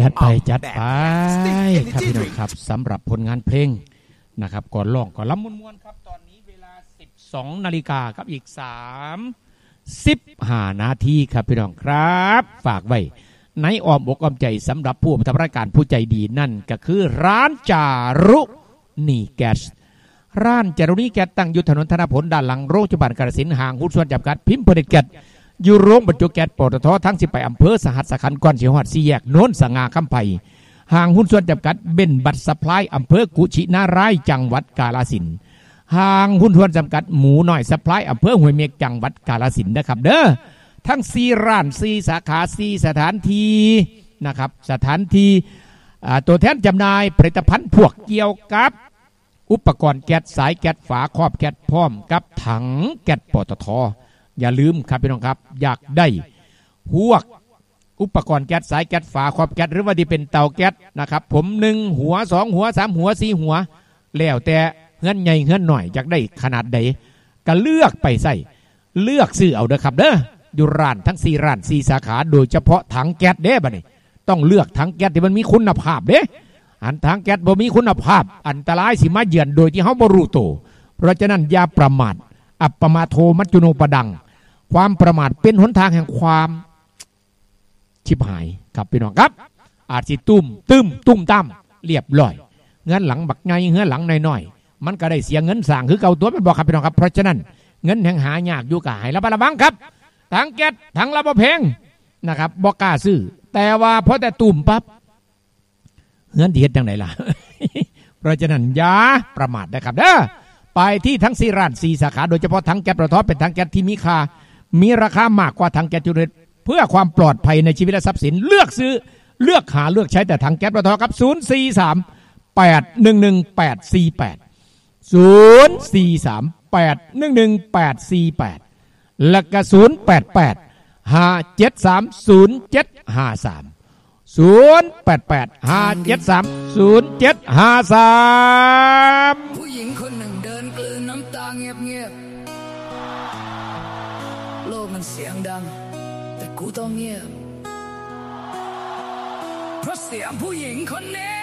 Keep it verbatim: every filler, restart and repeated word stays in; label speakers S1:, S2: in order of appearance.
S1: จัดไปจัดไปครับพี่น้องครับสำหรับผลงานเพลงนะครับก่อนร้องก่อนล้ำม้วนๆครับตอนนี้เวลาสิบสองนาฬิกาครับอีกสามสิบห้านาทีครับพี่น้องครับฝากไว้ในอ้อมอกอ้อมใจสำหรับผู้ทำรายการผู้ใจดีนั่นก็คือร้านจารุณีแก๊สร้านจารุณีแก๊สตั้งอยู่ถนนธนพลด้านหลังโรงพยาบาลกาฬสินธุ์ห่างหุ้นส่วนจำกัดพิมพ์ผลิตแก๊สอยู่โรงบรรจุแก๊สปตททั้งสิบแปดอำเภอสหัสขันธ์ก่อนสิฮอดสี่แยกโน้นสง่าคำไผ่ห่างหุ้นส่วนจำกัดเบนบัตซัพพลายอำเภอกุชินารายจังหวัดกาฬสินธุ์ห่างหุ้นส่วนจำกัดหมูน้อยซัพพลายอำเภอห้วยเมฆจังหวัดกาฬสินธุ์นะครับเด้อทั้งสี่ร้านสี่สาขาสี่สถานที่นะครับสถานที่ตัวแทนจำหน่ายผลิตภัณฑ์พวกเกี่ยวกับอุปกรณ์แก๊สสายแก๊สฝาครอบแก๊สพร้อมกับถังแก๊สปตทอย่าลืมครับพี่น้องครับอยากได้พวกอุปกรณ์แก๊สสายแก๊สฝาครอบแก๊สหรือว่าที่เป็นเตาแก๊สนะครับผมหนึ่งหัวสองหัวสามหัวสี่หัวแล้วแต่เงื่อนใหญ่เงื่อนหน่อยอยากได้ขนาดใดก็เลือกไปใส่เลือกซื้อเอาเด้อครับเด้ออยู่ร้านทั้งสี่ร้านสี่สาขาโดยเฉพาะถังแก๊สเด้บัดนี้ต้องเลือกถังแก๊สที่มันมีคุณภาพเด้อันถังแก๊สบ่มีคุณภาพอันตรายสิมาเยือนโดยที่เฮาบ่รู้ตัวเพราะฉะนั้นอย่าประมาทอัปปมาโทมัจจุโนปดังความประมาทเป็นหนทางแห่งความชิบหายครับพี่น้องครับอาจสิตุ้มตึมตุ้มตั้มเรียบร้อยเงินหลังบักไงเงินหลังน้อยๆมันก็ได้เสียเงินสร้างคือเก่าตัวเป็นบอกครับพี่น้องครับเพราะฉะนั้นเงินแห่งหายากอยู่กับหายระมัดระวังครับถังแก๊สถังระเบิดเพลงนะครับบ่กล้าซื้อแต่ว่าพอแต่ตุ่มปั๊บเงินที่เฮ็ดจังไดล่ะ เพราะฉะนั้นอย่าประมาทนะครับเด้อไปที่ทั้งสี่ร้านสี่สาขาโดยเฉพาะถังแก๊สปตทเป็นถังแก๊สที่มีค่ามีราคามากกว่าถังแก๊สจุลเพื่อความปลอดภัยในชีวิตและทรัพย์สินเลือกซื้อเลือกหาเลือกใช้แต่ถังแก๊สปตทครับศูนย์ สี่ สาม แปด หนึ่ง หนึ่ง แปด สี่ แปด ศูนย์ สี่ สาม แปด หนึ่ง หนึ่ง แปด สี่ แปดและก็ศูนย์ แปด แปด ห้า เจ็ด สาม ศูนย์ เจ็ด ห้า สาม ศูนย์ แปด แปด ห้า เจ็ด สาม ศูนย์ เจ็ด ห้า สาม
S2: ผู้หญิงคนหนึ่งเดินกลืนน้ำตาเงียบๆโลกมันเสียงดังแต่กูต้องเงียบเพราะเสียงผู้หญิงคนนี้